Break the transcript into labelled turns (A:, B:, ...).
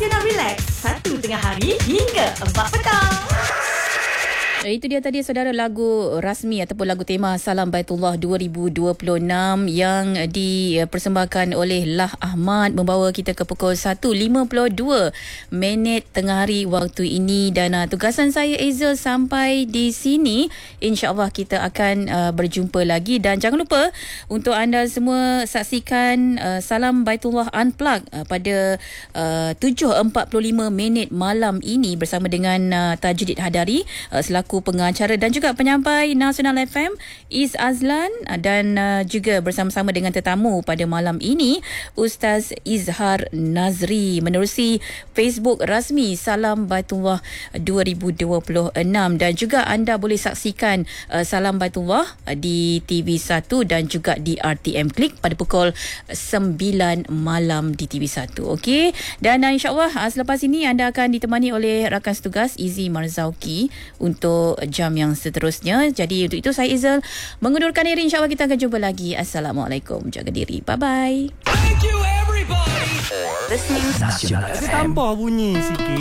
A: nak relax 1 tengah hari hingga 4 petang.
B: Itu dia tadi saudara, lagu rasmi ataupun lagu tema Salam Baitullah 2026 yang dipersembahkan oleh Lah Ahmad, membawa kita ke pukul 1.52 tengah hari waktu ini. Dan tugasan saya Aizil sampai di sini. InsyaAllah kita akan berjumpa lagi. Dan jangan lupa untuk anda semua saksikan Salam Baitullah Unplugged pada 7.45 malam ini bersama dengan Tajuddin Hadari selaku pengacara dan juga penyampai Nasional FM Is Azlan, dan juga bersama-sama dengan tetamu pada malam ini Ustaz Izhar Nazri menerusi Facebook rasmi Salam Baitullah 2026. Dan juga anda boleh saksikan Salam Baitullah di TV1 dan juga di RTM Klik pada pukul 9 malam di TV1. Okey, dan insyaAllah selepas ini anda akan ditemani oleh rakan setugas Izi Marzauki untuk jam yang seterusnya. Jadi untuk itu saya Izal mengundurkan diri. InsyaAllah kita akan jumpa lagi. Assalamualaikum. Jaga diri. Bye-bye.
C: Thank you everybody. Listening Nasional FM.
D: Tambah bunyi sikit.